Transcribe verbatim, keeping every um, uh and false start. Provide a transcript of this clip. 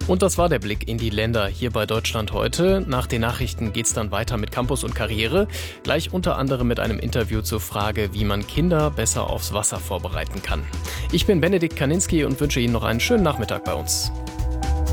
Und das war der Blick in die Länder hier bei Deutschland heute. Nach den Nachrichten geht's dann weiter mit Campus und Karriere. Gleich unter anderem mit einem Interview zur Frage, wie man Kinder besser aufs Wasser vorbereiten kann. Ich bin Benedikt Kaninski und wünsche Ihnen noch einen schönen Nachmittag bei uns.